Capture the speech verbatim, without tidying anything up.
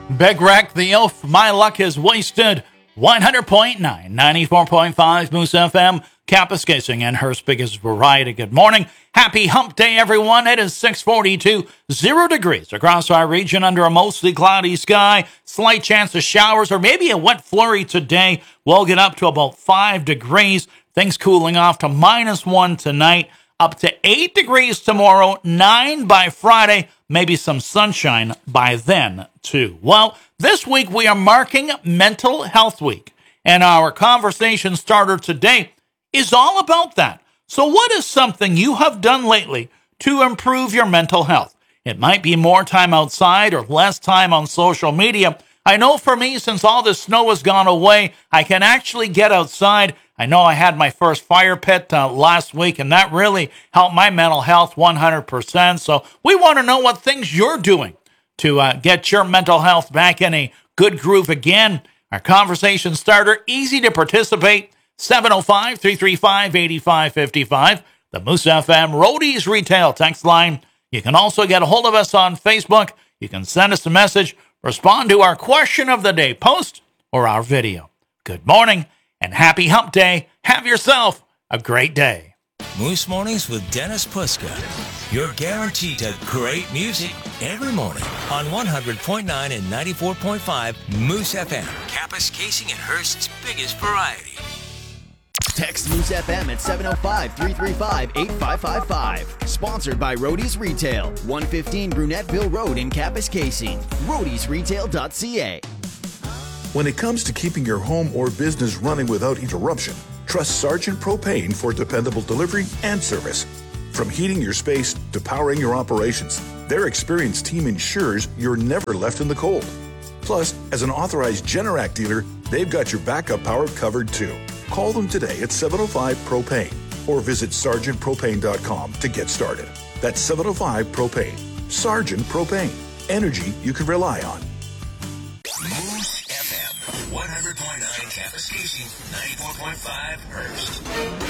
Big Wreck, The Oaf, My Luck Is Wasted, one hundred point nine, ninety-four point five Moose F M, Kapuskasing, and Hearst's biggest variety. Good morning. Happy hump day, everyone. It is six forty-two, zero degrees across our region under a mostly cloudy sky. Slight chance of showers or maybe a wet flurry today. We'll get up to about five degrees. Things cooling off to minus one tonight. Up to eight degrees tomorrow, nine by Friday, maybe some sunshine by then, too. Well, this week we are marking Mental Health Week, and our conversation starter today is all about that. So what is something you have done lately to improve your mental health? It might be more time outside or less time on social media. I know for me, since all the snow has gone away, I can actually get outside. I know I had my first fire pit uh, last week, and that really helped my mental health one hundred percent. So we want to know what things you're doing to uh, get your mental health back in a good groove again. Our conversation starter, easy to participate, seven oh five, three three five, eight five five five, the Moose F M Roadies Retail text line. You can also get a hold of us on Facebook. You can send us a message, respond to our question of the day post, or our video. Good morning and happy hump day. Have yourself a great day. Moose Mornings with Dennis Puska. You're guaranteed to great music every morning on one hundred point nine and ninety-four point five Moose F M. Kapuskasing and Hearst's biggest variety. Text Moose F M at seven oh five, three three five, eight five five five. Sponsored by Roadies Retail, one fifteen Brunetteville Road in Kapuskasing. roadies retail dot c a. When it comes to keeping your home or business running without interruption, trust Sargent Propane for dependable delivery and service. From heating your space to powering your operations, their experienced team ensures you're never left in the cold. Plus, as an authorized Generac dealer, they've got your backup power covered too. Call them today at seven oh five propane or visit sargent propane dot com to get started. That's seven oh five propane. Sargent Propane. Energy you can rely on. Moose F M, one hundred point nine Kapuskasing, ninety-four point five Hearst.